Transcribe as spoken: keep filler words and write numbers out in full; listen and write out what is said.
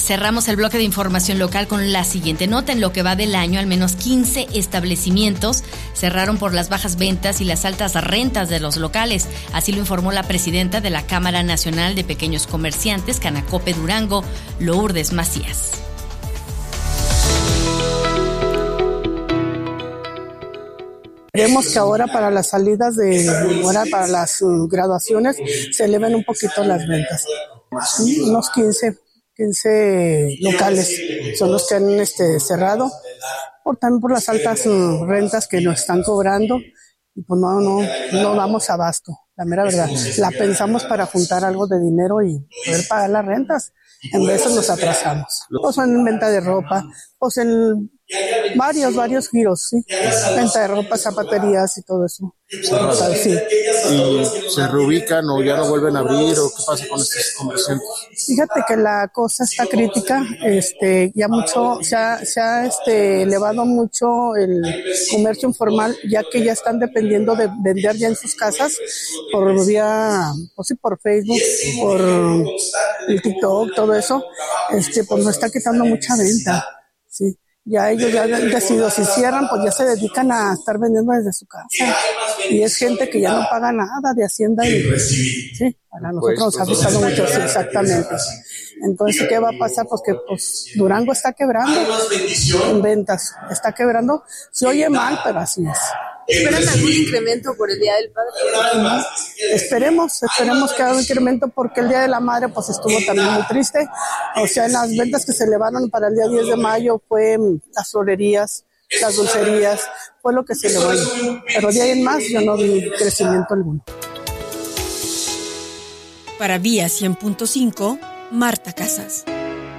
Cerramos el bloque de información local con la siguiente nota. En lo que va del año, al menos quince establecimientos cerraron por las bajas ventas y las altas rentas de los locales. Así lo informó la presidenta de la Cámara Nacional de Pequeños Comerciantes, Canacope Durango, Lourdes Macías. Queremos que ahora para las salidas de, ahora para las uh, graduaciones se eleven un poquito las ventas. Sí, unos quince, quince locales son los que han este, cerrado, por, también por las altas uh, rentas que nos están cobrando y pues no, no, no damos abasto, la mera verdad. La pensamos para juntar algo de dinero y poder pagar las rentas. En veces nos atrasamos. Pues en venta de ropa, pues en varios, varios giros, sí. Venta de ropa, zapaterías y todo eso. Sí. ¿Y se reubican o ya no vuelven a abrir o qué pasa con estos comerciantes? Fíjate que la cosa está crítica, este, ya mucho, se ha, se ha este, elevado mucho el comercio informal, ya que ya están dependiendo de vender ya en sus casas por vía, pues sí, por Facebook, por el TikTok, todo eso, este, pues nos está quitando mucha venta, sí. Ya ellos ya han decidido, si cierran, pues ya se dedican a estar vendiendo desde su casa. Y es gente que ya no paga nada de Hacienda y, sí, para nosotros nos ha afectado mucho, sí, exactamente. Entonces, ¿qué va a pasar? Pues que pues Durango está quebrando en ventas, está quebrando. Se oye mal, pero así es. ¿Esperan algún incremento por el Día del Padre? Uh-huh. Esperemos, esperemos que haga un incremento porque el Día de la Madre pues estuvo también muy triste. O sea, en las ventas que se elevaron para el día diez de mayo fue las florerías, las dulcerías, fue lo que se elevó. Pero de ahí en más yo no vi crecimiento alguno. Para Vía cien punto cinco, Marta Casas.